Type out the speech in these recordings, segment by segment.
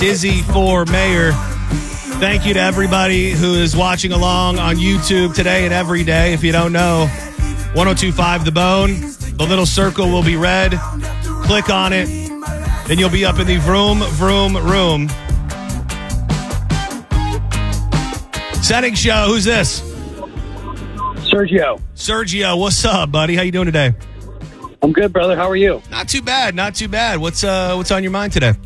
Dizzy for mayor. Thank you to everybody who is watching along on YouTube today and every day. If you don't know, 102.5 The Bone. The little circle will be red. Click on it, and you'll be up in the vroom, vroom, room. Setting show. Who's this? Sergio, what's up, buddy? How you doing today? I'm good, brother. How are you? Not too bad. What's on your mind today?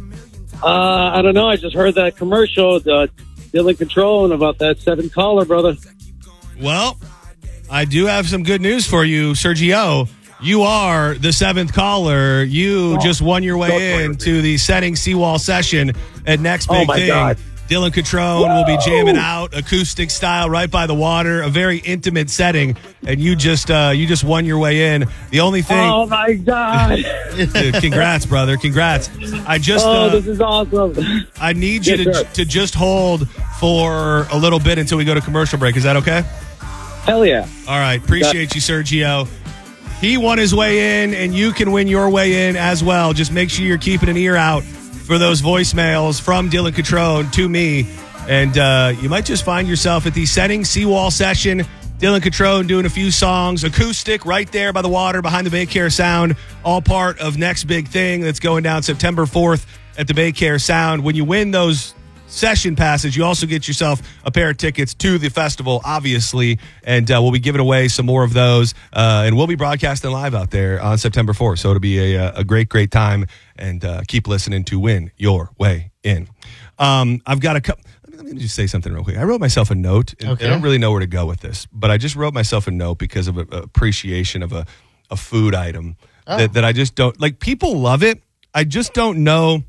I don't know. I just heard that commercial, Dylan Control, and about that 7th caller, brother. Well, I do have some good news for you, Sergio. You are the 7th caller. You just won your way into the Setting Seawall session at Next Big Thing. God. Dylan Catrone will be jamming out acoustic style right by the water, a very intimate setting, and you just won your way in. The only thing. Oh my God! Dude, congrats, brother! Congrats! This is awesome. I need you to just hold for a little bit until we go to commercial break. Is that okay? Hell yeah! All right, appreciate you, Sergio. He won his way in, and you can win your way in as well. Just make sure you're keeping an ear out for those voicemails from Dylan Catrone to me. And you might just find yourself at the Setting Seawall session. Dylan Catrone doing a few songs, acoustic, right there by the water, behind the Baycare Sound, all part of Next Big Thing that's going down September 4th at the Baycare Sound. When you win those session passes, you also get yourself a pair of tickets to the festival, obviously, and we'll be giving away some more of those, and we'll be broadcasting live out there on September 4th, so it'll be a great time, and keep listening to Win Your Way In. I've got a couple. Let me just say something real quick. I wrote myself a note, and I don't really know where to go with this, but I just wrote myself a note because of appreciation of a food item that I just don't, like, people love it. I just don't know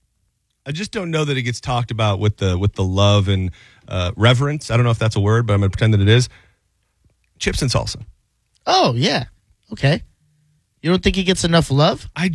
that it gets talked about with the love and reverence. I don't know if that's a word, but I'm going to pretend that it is. Chips and salsa. Oh yeah, okay. You don't think it gets enough love? I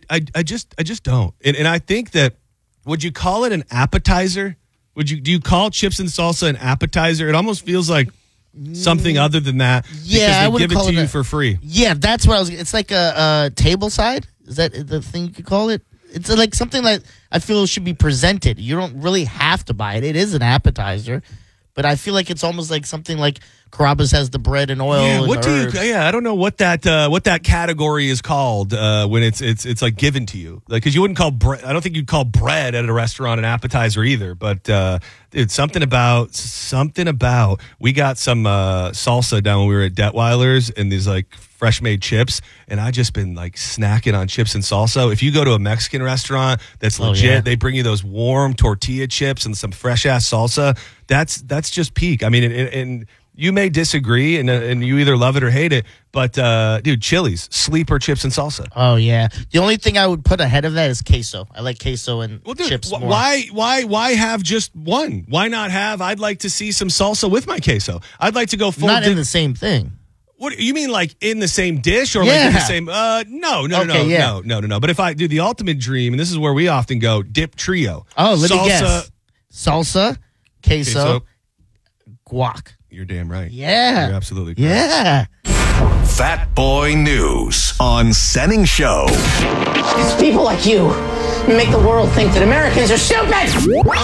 just don't. And I think that, would you call it an appetizer? Do you call chips and salsa an appetizer? It almost feels like something other than that. Yeah, because they give it to you for free. Yeah, that's what I was. It's like a table side. Is that the thing you could call it? It's like something that I feel should be presented. You don't really have to buy it. It is an appetizer, but I feel like it's almost like something like Carrabba's has the bread and oil. Yeah, I don't know what that category is called when it's like given to you. Like, because you wouldn't call bread. I don't think you'd call bread at a restaurant an appetizer either. But dude, something about. We got some salsa down when we were at Detweiler's, and these like fresh made chips, and I just been like snacking on chips and salsa. If you go to a Mexican restaurant that's legit, they bring you those warm tortilla chips and some fresh ass salsa. That's just peak. I mean, and you may disagree, and you either love it or hate it, but dude, Chili's sleeper chips and salsa. Oh yeah, the only thing I would put ahead of that is queso. I like queso and chips more. Why have just one? Why not have? I'd like to see some salsa with my queso. I'd like to go full. Not in the same thing. What you mean, like in the same dish or like in the same? No. But if I do the ultimate dream, and this is where we often go, dip trio. Oh, let me guess. Salsa, queso, guac. You're damn right. Yeah. You're absolutely correct. Yeah. Fat Boy News on Setting Show. It's people like you who make the world think that Americans are stupid.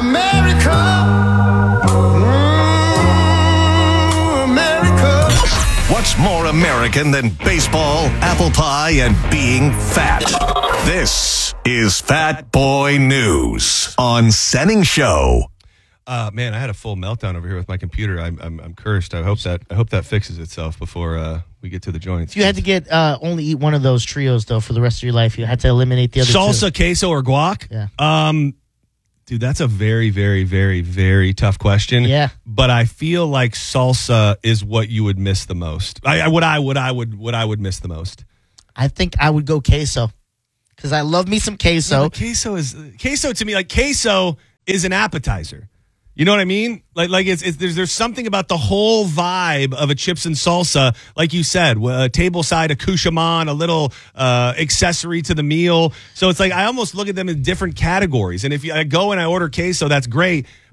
What's more American than baseball, apple pie, and being fat? This is Fat Boy News on Setting Show. Man, I had a full meltdown over here with my computer. I'm cursed. I hope that fixes itself before we get to the joints. You had to get only eat one of those trios though for the rest of your life. You had to eliminate the other salsa, queso, or guac. Yeah. Dude, that's a very, very, very, very tough question. Yeah. But I feel like salsa is what you would miss the most. What I would miss the most. I think I would go queso because I love me some queso. No, queso to me, like queso is an appetizer. You know what I mean? Like there's something about the whole vibe of a chips and salsa, like you said, a table side accoutrement, a little accessory to the meal. So it's like I almost look at them in different categories. And if I go and I order queso, that's great.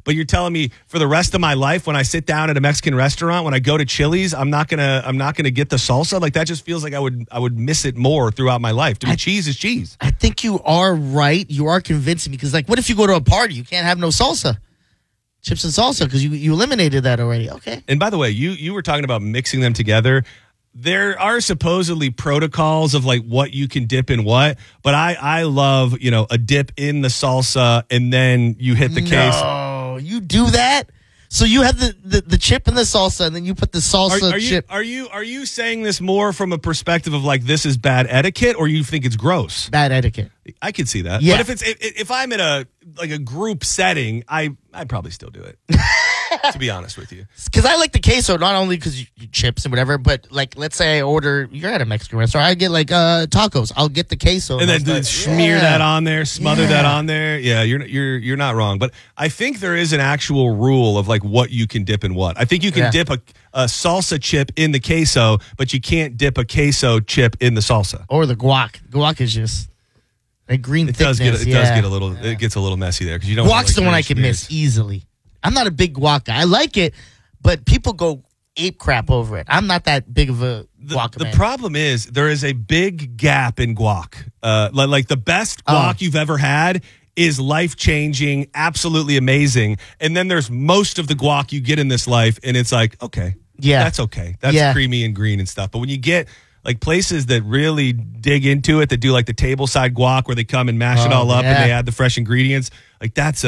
But you're telling me for the rest of my life, when I sit down at a Mexican restaurant, when I go to Chili's, I'm not gonna get the salsa. Like that just feels like I would miss it more throughout my life. To me, cheese is cheese. I think you are right. You are convincing me because, like, what if you go to a party? You can't have no salsa, chips and salsa, because you eliminated that already. Okay. And by the way, you were talking about mixing them together. There are supposedly protocols of like what you can dip in what, but I love, a dip in the salsa and then you hit the case. No, you do that? So you have the chip in the salsa and then you put the salsa chip. Are you saying this more from a perspective of like this is bad etiquette or you think it's gross? Bad etiquette. I could see that. Yeah. But if I'm in a group setting, I'd probably still do it. To be honest with you. Because I like the queso, not only because you chips and whatever, but like, let's say I order, you're at a Mexican restaurant, I get like tacos. I'll get the queso. And then smear that on there, smother that on there. Yeah, you're not wrong. But I think there is an actual rule of like what you can dip in what. I think you can dip a salsa chip in the queso, but you can't dip a queso chip in the salsa. Or the guac. Guac is just like green thickness. It does get a little, it gets a little messy there. Because you don't guac's the one I can miss easily. I'm not a big guac guy. I like it, but people go ape crap over it. I'm not that big of a guac man. The problem is there is a big gap in guac. Like the best guac you've ever had is life-changing, absolutely amazing. And then there's most of the guac you get in this life, and it's like, okay, that's okay. That's creamy and green and stuff. But when you get like places that really dig into it, that do like the tableside guac where they come and mash it all up and they add the fresh ingredients, like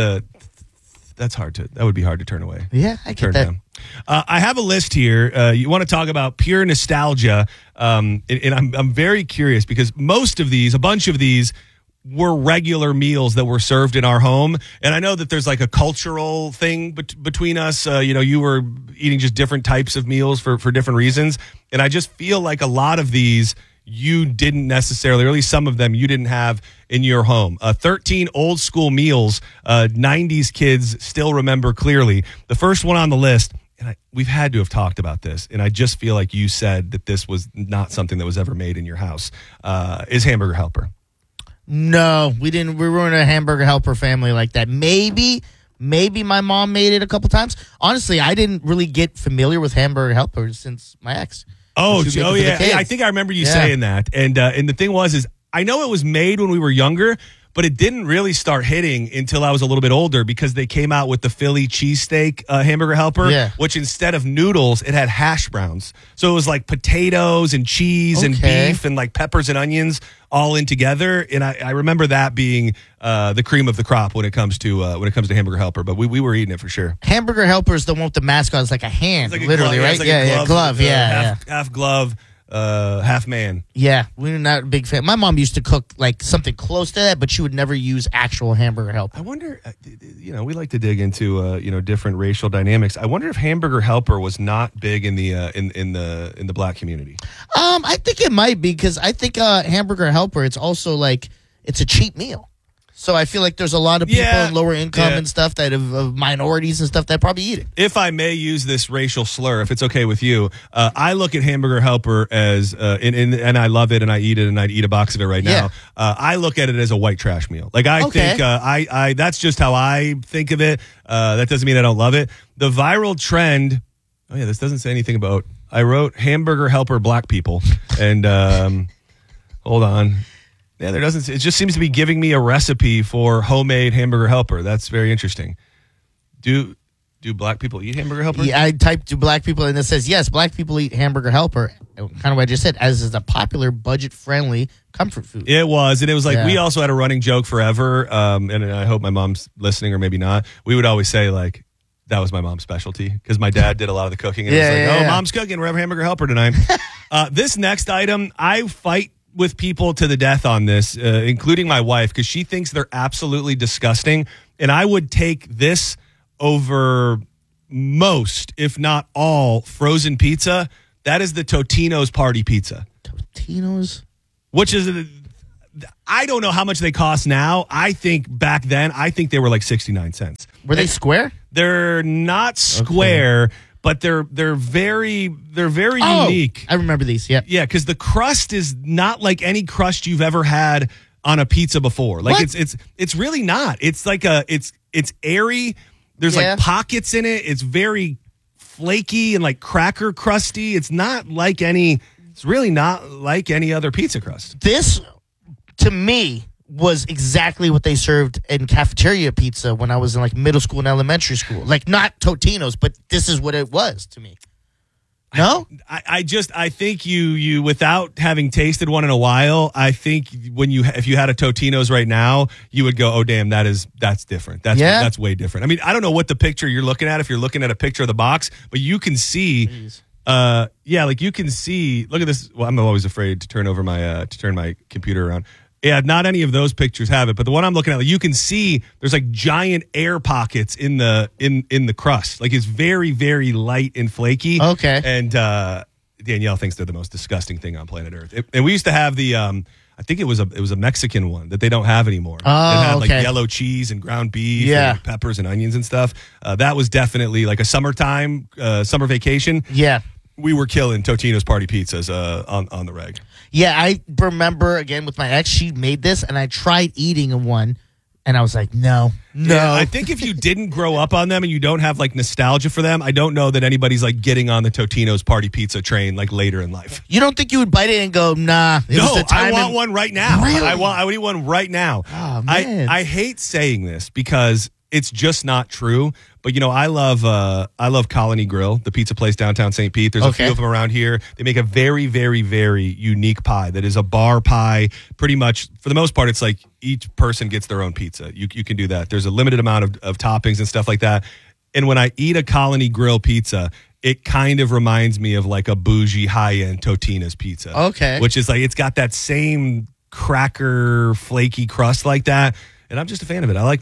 that would be hard to turn away. Yeah, I get that. Down. I have a list here. You want to talk about pure nostalgia, and I'm very curious because a bunch of these were regular meals that were served in our home. And I know that there's like a cultural thing between us. You were eating just different types of meals for different reasons. And I just feel like a lot of these you didn't necessarily, or at least some of them you didn't have in your home. 13 old school meals 90s kids still remember clearly. The first one on the list, and we've had to have talked about this, and I just feel like you said that this was not something that was ever made in your house, is Hamburger Helper. No, we didn't. We weren't a Hamburger Helper family like that. Maybe my mom made it a couple times. Honestly, I didn't really get familiar with Hamburger Helpers since my ex. Oh yeah. I think I remember you saying that. And the thing was I know it was made when we were younger, but it didn't really start hitting until I was a little bit older because they came out with the Philly cheesesteak Hamburger Helper, which instead of noodles, it had hash browns. So it was like potatoes and cheese and beef and like peppers and onions all in together. And I remember that being the cream of the crop when it comes to Hamburger Helper. But we were eating it for sure. Hamburger Helper is the one with the mascot. It's like a hand, like literally, right? Like glove. Half glove. Half man. Yeah, we're not a big fan. My mom used to cook like something close to that, but she would never use actual Hamburger Helper. I wonder, we like to dig into different racial dynamics. I wonder if Hamburger Helper was not big in the in the black community. I think it might be because I think Hamburger Helper, it's also like it's a cheap meal. So I feel like there's a lot of people in lower income and stuff that of minorities and stuff that probably eat it. If I may use this racial slur, if it's okay with you, I look at Hamburger Helper as, and I love it and I eat it and I'd eat a box of it right now. I look at it as a white trash meal. Like I think, that's just how I think of it. That doesn't mean I don't love it. The viral trend, this doesn't say anything about, I wrote Hamburger Helper black people and, hold on. Yeah, there doesn't. It just seems to be giving me a recipe for homemade Hamburger Helper. That's very interesting. Do black people eat Hamburger Helper? Yeah, I typed "do black people" and it says yes, black people eat Hamburger Helper. Kind of what I just said, as is a popular budget-friendly comfort food. It was, and it was like we also had a running joke forever. And I hope my mom's listening, or maybe not. We would always say like, that was my mom's specialty because my dad did a lot of the cooking. And it was like, mom's cooking. We're having Hamburger Helper tonight. This next item, I fight with people to the death on this, including my wife, because she thinks they're absolutely disgusting. And I would take this over most, if not all, frozen pizza. That is the Totino's party pizza. Totino's? Which is, I don't know how much they cost now. I think back then, they were like 69 cents. Were they square? They're not square. But they're very unique. I remember these. Yeah, because the crust is not like any crust you've ever had on a pizza before. Like it's really not. It's like it's airy. There's Yeah. like pockets in it. It's very flaky and like cracker crusty. It's really not like any other pizza crust. This, to me, was exactly what they served in cafeteria pizza when I was in like middle school and elementary school. Like not Totino's, but this is what it was to me. No? I think you without having tasted one in a while, I think if you had a Totino's right now, you would go, oh damn, that's different. That's way different. I mean, I don't know what the picture you're looking at, if you're looking at a picture of the box, but you can see you can see, look at this. Well, I'm always afraid to turn over my computer around. Yeah, not any of those pictures have it, but the one I'm looking at, like, you can see there's like giant air pockets in the crust. Like it's very, very light and flaky. Okay. And Danielle thinks they're the most disgusting thing on planet Earth. And we used to have the I think it was a Mexican one that they don't have anymore. Oh, it had like okay. yellow cheese and ground beef Yeah. and peppers and onions and stuff. That was definitely like a summer vacation. Yeah. We were killing Totino's party pizzas on the reg. Yeah, I remember, again, with my ex, she made this, and I tried eating one, and I was like, no. Yeah, I think if you didn't grow up on them and you don't have like nostalgia for them, I don't know that anybody's like getting on the Totino's party pizza train like later in life. You don't think you would bite it and go, nah. I want one right now. Really? I would eat one right now. Oh, man. I hate saying this because it's just not true. But I love Colony Grill, the pizza place downtown St. Pete. There's a few of them around here. They make a very, very, very unique pie that is a bar pie. Pretty much, for the most part, it's like each person gets their own pizza. You can do that. There's a limited amount of toppings and stuff like that. And when I eat a Colony Grill pizza, it kind of reminds me of like a bougie high-end Totino's pizza. Okay. Which is like, it's got that same cracker, flaky crust like that. And I'm just a fan of it. I like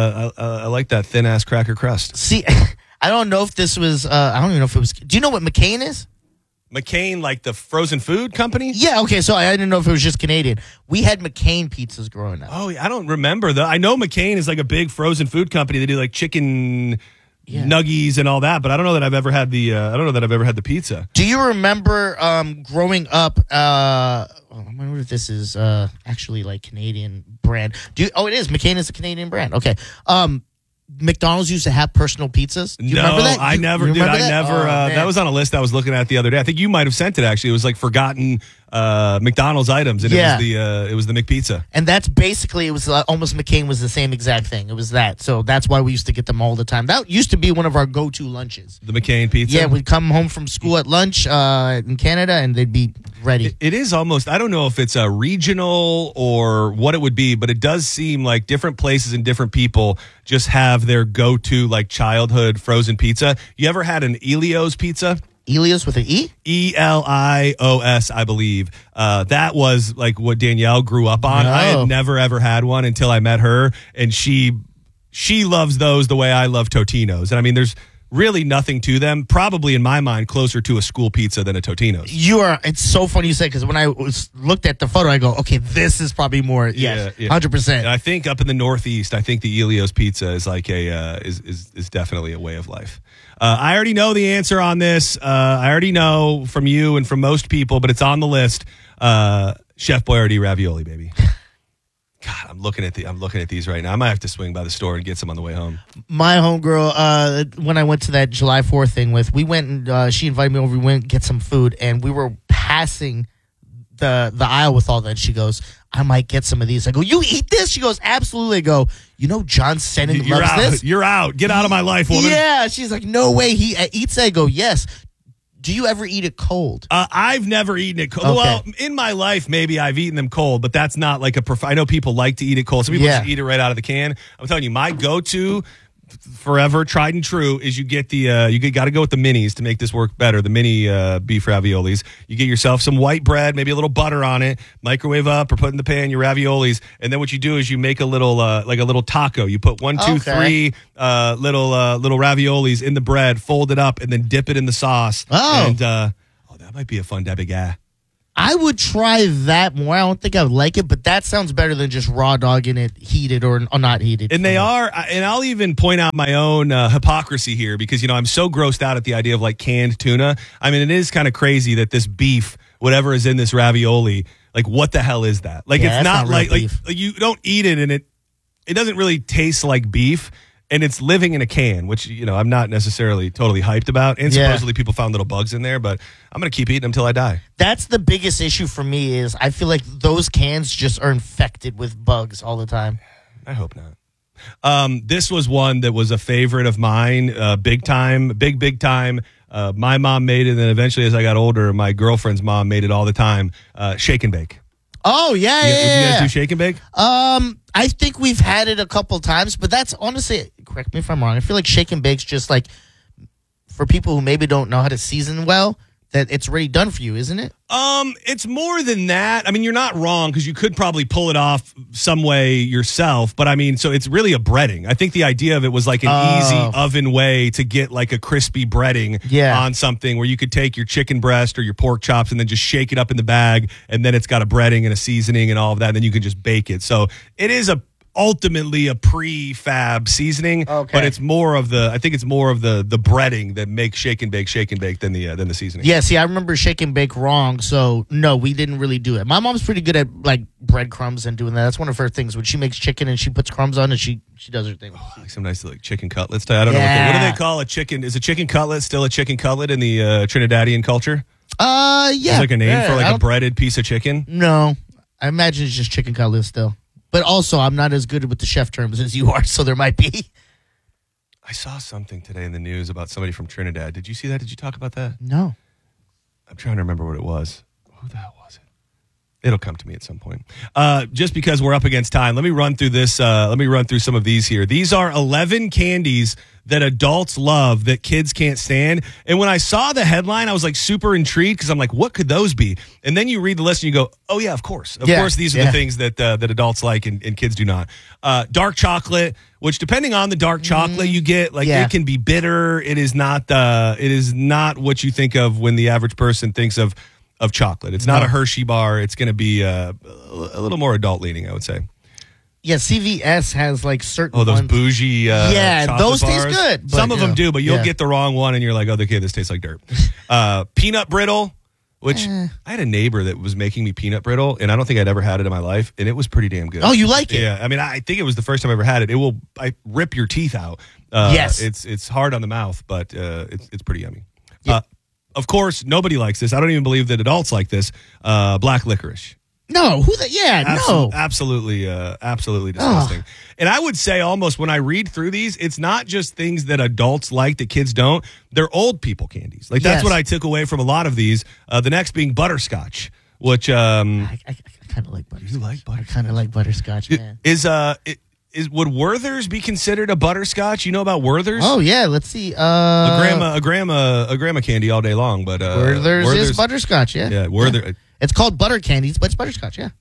I like that thin ass cracker crust. See, I don't know if this was, I don't even know if it was, do you know what McCain is? McCain, like the frozen food company? Yeah, okay, so I didn't know if it was just Canadian. We had McCain pizzas growing up. Oh, I don't remember though. I know McCain is like a big frozen food company. They do like chicken nuggies and all that, but I don't know that I've ever had the pizza. Do you remember growing up, I wonder if this is actually like Canadian brand. It is. McCain is a Canadian brand. Okay. McDonald's used to have personal pizzas. Do you remember that? I never did. That was on a list I was looking at the other day. I think you might have sent it actually. It was like forgotten McDonald's items, and it was the McPizza. And that's basically, it was almost McCain was the same exact thing. It was that. So that's why we used to get them all the time. That used to be one of our go-to lunches. The McCain pizza? Yeah, we'd come home from school at lunch in Canada, and they'd be ready. It is almost, I don't know if it's a regional or what it would be, but it does seem like different places and different people just have their go-to like childhood frozen pizza. You ever had an Elio's pizza? Elios with an E? Elios, I believe. That was like what Danielle grew up on. No. I had never ever had one until I met her, and she loves those the way I love Totino's. And I mean, there's really nothing to them. Probably in my mind, closer to a school pizza than a Totino's. It's so funny you say, because when I looked at the photo, I go, okay, this is probably more. Yes, 100%. And I think up in the Northeast, I think the Elio's pizza is like is definitely a way of life. I already know the answer on this. I already know from you and from most people, but it's on the list. Chef Boyardee ravioli, baby. God, I'm looking at these right now. I might have to swing by the store and get some on the way home. My homegirl, when I went to that July 4th thing we went and she invited me over. We went and get some food, and we were passing the aisle with all that. She goes, I might get some of these. I go, you eat this? She goes, absolutely. I go, John Senning loves this? You're out. Get out of my life, woman. Yeah. She's like, no way. He eats it. I go, yes. Do you ever eat it cold? I've never eaten it cold. Okay. Well, in my life, maybe I've eaten them cold, but that's not like I know people like to eat it cold. Some people just eat it right out of the can. I'm telling you, my go-to forever, tried and true, is you get got to go with the minis to make this work better. The mini beef raviolis. You get yourself some white bread, maybe a little butter on it, microwave up or put in the pan your raviolis, and then what you do is you make a little like a little taco. You put 1, 2, 3 little raviolis in the bread, fold it up, and then dip it in the sauce. Oh, and that might be a fun debigah. I would try that more. I don't think I would like it, but that sounds better than just raw dogging it heated or not heated. And and I'll even point out my own hypocrisy here because, I'm so grossed out at the idea of like canned tuna. I mean, it is kind of crazy that this beef, whatever is in this ravioli, like what the hell is that? Like, it's not like you don't eat it and it doesn't really taste like beef. and it's living in a can, which, I'm not necessarily totally hyped about. And supposedly people found little bugs in there, but I'm going to keep eating them until I die. That's the biggest issue for me is I feel like those cans just are infected with bugs all the time. I hope not. This was one that was a favorite of mine, big time. My mom made it, and then eventually as I got older, my girlfriend's mom made it all the time. Shake and bake. Oh, yeah. You guys do shake and bake? I think we've had it a couple times, but that's honestly, correct me if I'm wrong, I feel like shake and bake's just like for people who maybe don't know how to season well, that it's already done for you, isn't it? It's more than that. I mean, you're not wrong because you could probably pull it off some way yourself. But I mean, so it's really a breading. I think the idea of it was like an easy oven way to get like a crispy breading on something where you could take your chicken breast or your pork chops and then just shake it up in the bag. And then it's got a breading and a seasoning and all of that. And then you can just bake it. So it is ultimately a prefab seasoning, but it's more of the breading that makes shake and bake than the seasoning. Yeah, see, I remember shake and bake wrong, so no, we didn't really do it. My mom's pretty good at like breadcrumbs and doing that. That's one of her things. When she makes chicken and she puts crumbs on it, she does her thing. Like some nice like chicken cutlets. I don't know what do they call a chicken? Is a chicken cutlet still a chicken cutlet in the Trinidadian culture? Yeah. Is like a name for like a breaded piece of chicken? No, I imagine it's just chicken cutlet still. But also, I'm not as good with the chef terms as you are, so there might be. I saw something today in the news about somebody from Trinidad. Did you see that? Did you talk about that? No. I'm trying to remember what it was. Who the hell was it? It'll come to me at some point. Just because we're up against time, let me run through this. Let me run through some of these here. These are 11 candies that adults love that kids can't stand. And when I saw the headline, I was like super intrigued because I'm like, what could those be? And then you read the list and you go, oh yeah, of course. Of course, these are the things that adults like and kids do not. Dark chocolate, which depending on the dark chocolate you get, like it can be bitter. It is not what you think of when the average person thinks of chocolate. It's not a Hershey bar. It's going to be a little more adult leaning, I would say. Yeah, CVS has like certain those ones. bougie chocolate those bars. taste good. Some of them do, but you'll get the wrong one and you're like, okay, this tastes like dirt. Peanut brittle, which I had a neighbor that was making me peanut brittle, and I don't think I'd ever had it in my life, and it was pretty damn good. Oh, you like it? Yeah, I mean, I think it was the first time I ever had it. I rip your teeth out. Yes. It's hard on the mouth, but it's pretty yummy. Yeah. Of course, nobody likes this. I don't even believe that adults like this. Black licorice. No, absolutely disgusting. And I would say almost when I read through these, it's not just things that adults like that kids don't. They're old people candies. Like that's what I took away from a lot of these. The next being butterscotch, which I kind of like butterscotch. You like butterscotch? I kind of like butterscotch, man. Would Werther's be considered a butterscotch? You know about Werther's? Oh yeah, let's see. A grandma candy all day long, but Werther's is butterscotch. Yeah, Werther. Yeah. It's called butter candies, but it's butterscotch. Yeah,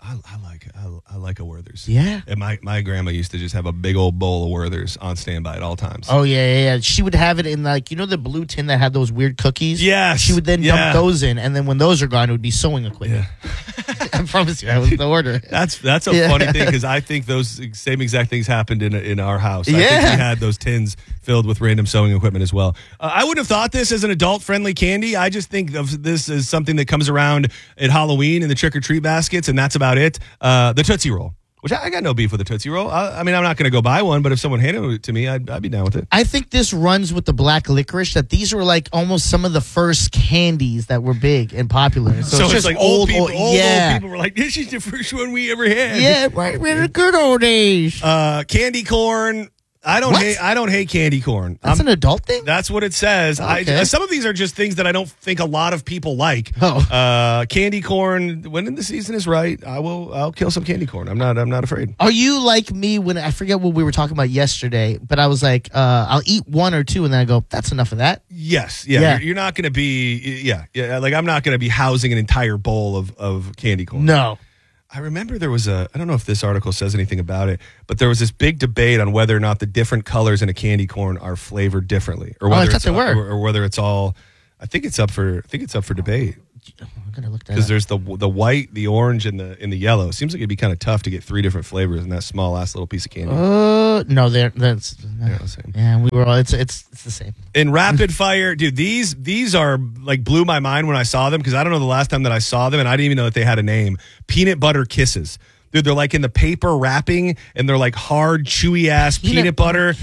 I like a Werther's. Yeah, and my grandma used to just have a big old bowl of Werther's on standby at all times. Oh yeah. She would have it in the blue tin that had those weird cookies. Yes, she would then dump those in, and then when those are gone, it would be sewing equipment. Yeah. I promise you, that was the order. That's a funny thing because I think those same exact things happened in our house. I think we had those tins filled with random sewing equipment as well. I wouldn't have thought this as an adult-friendly candy. I just think of this as something that comes around at Halloween in the trick-or-treat baskets, and that's about it. The Tootsie Roll, which I got no beef with the Tootsie Roll. I mean, I'm not going to go buy one, but if someone handed it to me, I'd be down with it. I think this runs with the black licorice, that these were like almost some of the first candies that were big and popular. So it's just like old people were like, this is the first one we ever had. Yeah, right. We're the good old days. Candy corn. I don't hate candy corn. That's an adult thing? That's what it says. Okay. Some of these are just things that I don't think a lot of people like. Candy corn. When the season is right, I'll kill some candy corn. I'm not afraid. Are you like me when I forget what we were talking about yesterday? But I was like, I'll eat one or two, and then I go, that's enough of that. Yes. Yeah. You're not going to be. Yeah. Like I'm not going to be housing an entire bowl of candy corn. No. I remember there was I don't know if this article says anything about it, but there was this big debate on whether or not the different colors in a candy corn are flavored differently, or whether I thought they were, or whether it's all. I think it's up for debate. I'm gonna look that up. Because there's the white, the orange, and the yellow. It seems like it'd be kind of tough to get 3 different flavors in that small ass little piece of candy. No, that's the same. Yeah, we were all. It's the same. In rapid fire, dude, these are like blew my mind when I saw them because I don't know the last time that I saw them and I didn't even know that they had a name. Peanut butter kisses. Dude, they're like in the paper wrapping and they're like hard, chewy ass peanut butter. Kisses.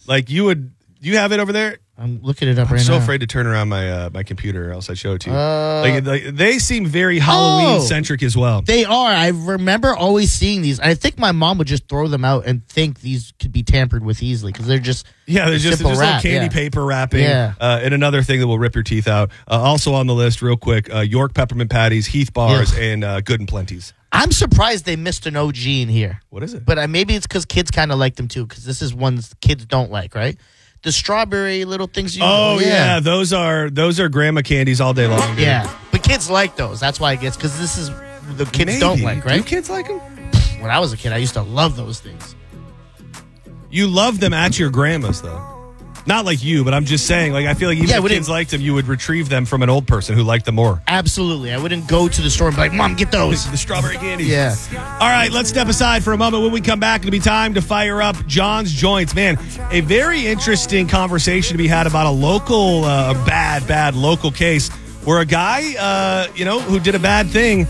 Like you have it over there? I'm looking it up I'm right now. so afraid to turn around my computer, or else I'd show it to you. Like they seem very Halloween centric as well. They are. I remember always seeing these. I think my mom would just throw them out and think these could be tampered with easily because they're just they're just simple little wrap, candy paper wrapping. Yeah. And another thing that will rip your teeth out. Also on the list, real quick, York peppermint patties, Heath bars, and Good and Plenty's. I'm surprised they missed an OG in here. What is it? But maybe it's because kids kind of like them too, because this is ones kids don't like, right? The strawberry little things. Yeah, those are grandma candies all day long. Dude. Yeah, but kids like those. That's why I guess because this is the kids don't like, right? Do kids like them? When I was a kid, I used to love those things. You love them at your grandma's though. Not like you, but I'm just saying, like, I feel like even if kids liked them, you would retrieve them from an old person who liked them more. Absolutely. I wouldn't go to the store and be like, Mom, get those. The strawberry candies. Yeah. All right, let's step aside for a moment. When we come back, it'll be time to fire up John's Joints. Man, a very interesting conversation to be had about a local, bad local case where a guy, who did a bad thing,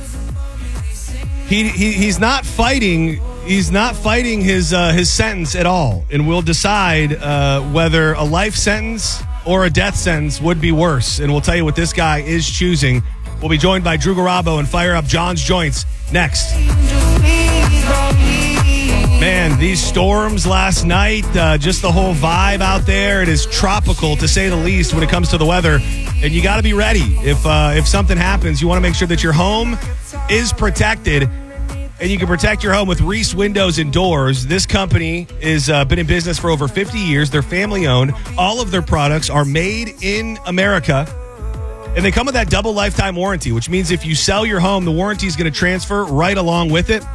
he's not fighting... He's not fighting his sentence at all, and we'll decide whether a life sentence or a death sentence would be worse. And we'll tell you what this guy is choosing. We'll be joined by Drew Garabo and fire up John's Joints next. Man, these storms last night, just the whole vibe out there, it is tropical to say the least when it comes to the weather. And you got to be ready. If something happens, you want to make sure that your home is protected. And you can protect your home with Reese Windows and Doors. This company has been in business for over 50 years. They're family-owned. All of their products are made in America. And they come with that double lifetime warranty, which means if you sell your home, the warranty is going to transfer right along with it.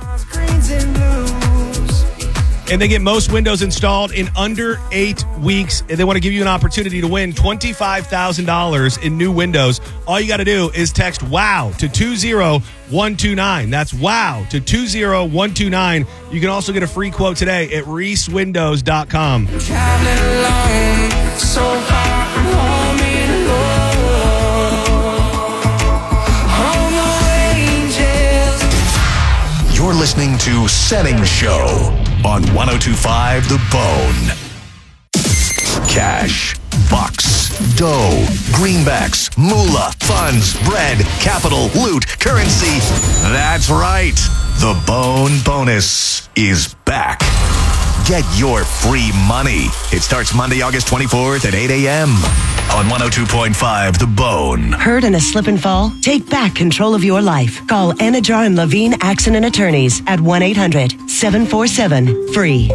And they get most windows installed in under 8 weeks. And they want to give you an opportunity to win $25,000 in new windows. All you got to do is text WOW to 20129. That's WOW to 20129. You can also get a free quote today at reesewindows.com. Traveling alone, so far from home in angels. You're listening to Setting Show on 102.5 The Bone. Cash, bucks, dough, greenbacks, moolah, funds, bread, capital, loot, currency. That's right. The Bone Bonus is back. Get your free money. It starts Monday, August 24th at 8 a.m. on 102.5 The Bone. Hurt in a slip and fall? Take back control of your life. Call Anajar and Levine Accident Attorneys at 1-800-747-FREE.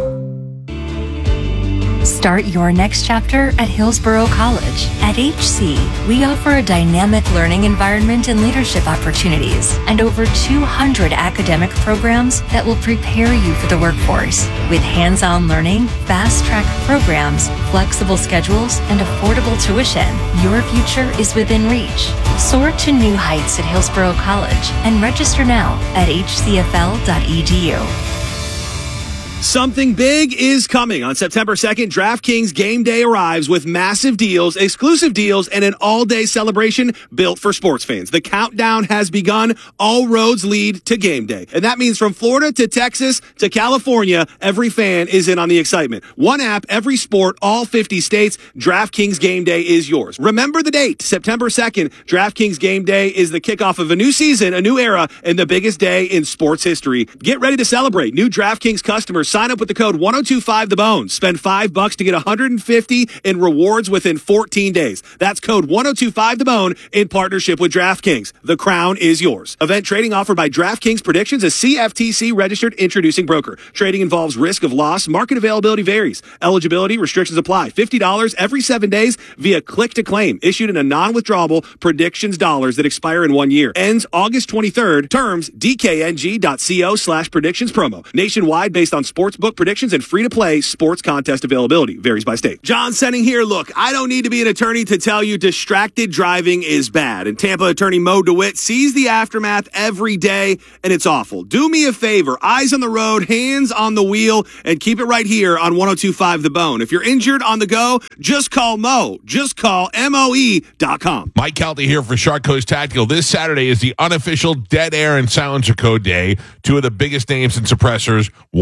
Start your next chapter at Hillsborough College. At HC, we offer a dynamic learning environment and leadership opportunities, and over 200 academic programs that will prepare you for the workforce. With hands-on learning, fast-track programs, flexible schedules, and affordable tuition, your future is within reach. Soar to new heights at Hillsborough College and register now at hcfl.edu. Something big is coming. On September 2nd, DraftKings Game Day arrives with massive deals, exclusive deals, and an all-day celebration built for sports fans. The countdown has begun. All roads lead to Game Day. And that means from Florida to Texas to California, every fan is in on the excitement. One app, every sport, all 50 states. DraftKings Game Day is yours. Remember the date, September 2nd. DraftKings Game Day is the kickoff of a new season, a new era, and the biggest day in sports history. Get ready to celebrate. New DraftKings customers sign up with the code 1025TheBone. Spend $5 to get $150 in rewards within 14 days. That's code 1025TheBone in partnership with DraftKings. The crown is yours. Event trading offered by DraftKings Predictions, a CFTC registered introducing broker. Trading involves risk of loss. Market availability varies. Eligibility restrictions apply. $50 every 7 days via click to claim. Issued in a non-withdrawable predictions dollars that expire in 1 year. Ends August 23rd. Terms dkng.co/predictions promo. Nationwide based on sportsbook predictions and free-to-play sports contest availability. Varies by state. John Senning here. Look, I don't need to be an attorney to tell you distracted driving is bad. And Tampa attorney Mo DeWitt sees the aftermath every day, and it's awful. Do me a favor. Eyes on the road, hands on the wheel, and keep it right here on 102.5 The Bone. If you're injured on the go, just call Mo. Just call MOE.com. Mike Calta here for Shark Coast Tactical. This Saturday is the unofficial Dead Air and Silencer Code Day. Two of the biggest names in suppressors, one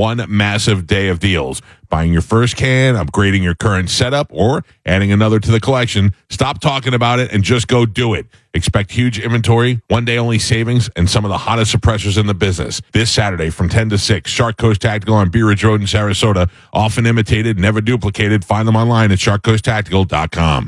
massive day of deals. Buying your first can, upgrading your current setup, or adding another to the collection. Stop talking about it and just go do it. Expect huge inventory, one-day-only savings, and some of the hottest suppressors in the business. This Saturday from 10 to 6, Shark Coast Tactical on Bee Ridge Road in Sarasota. Often imitated, never duplicated. Find them online at sharkcoasttactical.com.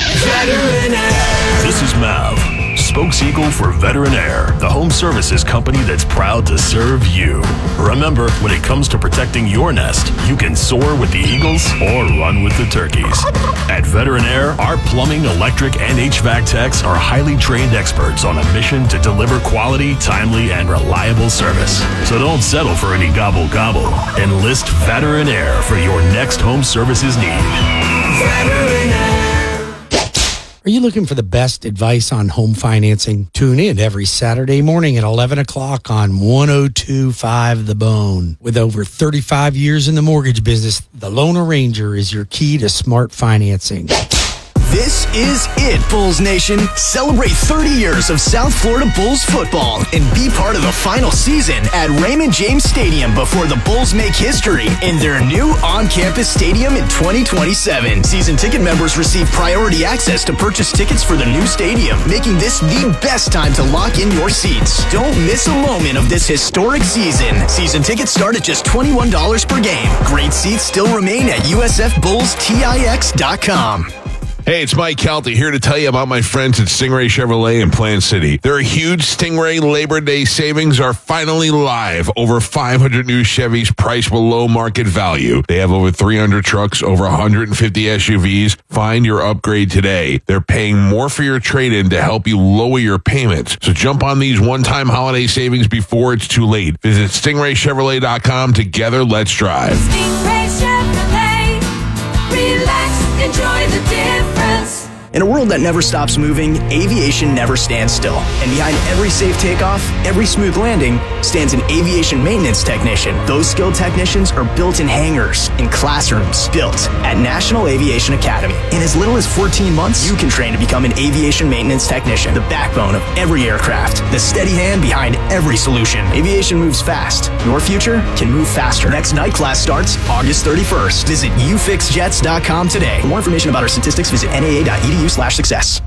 This is Mav, spokeseagle for Veteran Air, the home services company that's proud to serve you. Remember, when it comes to protecting your nest, you can soar with the eagles or run with the turkeys. At Veteran Air, our plumbing, electric, and HVAC techs are highly trained experts on a mission to deliver quality, timely, and reliable service. So don't settle for any gobble-gobble. Enlist Veteran Air for your next home services need. Veteran Air. Are you looking for the best advice on home financing? Tune in every Saturday morning at 11 o'clock on 102.5 The Bone. With over 35 years in the mortgage business, the Loan Arranger is your key to smart financing. This is it, Bulls Nation. Celebrate 30 years of South Florida Bulls football and be part of the final season at Raymond James Stadium before the Bulls make history in their new on-campus stadium in 2027. Season ticket members receive priority access to purchase tickets for the new stadium, making this the best time to lock in your seats. Don't miss a moment of this historic season. Season tickets start at just $21 per game. Great seats still remain at USFBullsTix.com. Hey, it's Mike Calta here to tell you about my friends at Stingray Chevrolet in Plant City. Their huge Stingray Labor Day savings are finally live. Over 500 new Chevys priced below market value. They have over 300 trucks, over 150 SUVs. Find your upgrade today. They're paying more for your trade-in to help you lower your payments. So jump on these one-time holiday savings before it's too late. Visit StingrayChevrolet.com. Together, let's drive. Stingray Chevrolet. Relax, enjoy the difference. In a world that never stops moving, aviation never stands still. And behind every safe takeoff, every smooth landing, stands an aviation maintenance technician. Those skilled technicians are built in hangars, in classrooms, built at National Aviation Academy. In as little as 14 months, you can train to become an aviation maintenance technician, the backbone of every aircraft, the steady hand behind every solution. Aviation moves fast. Your future can move faster. Next night class starts August 31st. Visit ufixjets.com today. For more information about our statistics, visit naa.edu/success.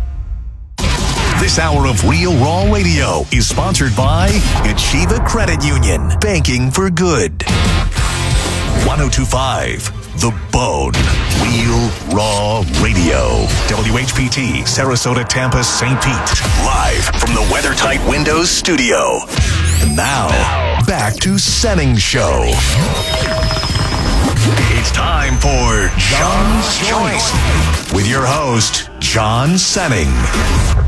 This hour of Real Raw Radio is sponsored by Achieva Credit Union. Banking for good. 102.5 The Bone. Real Raw Radio. WHPT, Sarasota, Tampa, St. Pete. Live from the WeatherTight Windows studio. And now, back to Senning Show. It's time for John's Choice with your host, John Senning.